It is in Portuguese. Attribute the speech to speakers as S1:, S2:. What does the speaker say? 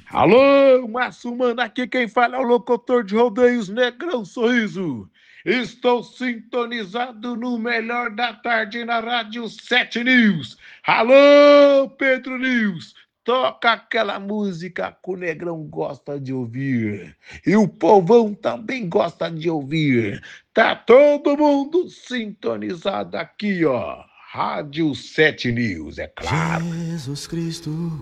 S1: Alô, Márcio Mano, aqui quem fala é o locutor de rodeios Negrão Sorriso. Estou sintonizado no melhor da tarde na Rádio 7 News. Alô, Pedro News, toca aquela música que o Negrão gosta de ouvir. E o povão também gosta de ouvir. Tá todo mundo sintonizado aqui, ó. Rádio 7 News, é claro.
S2: Jesus Cristo.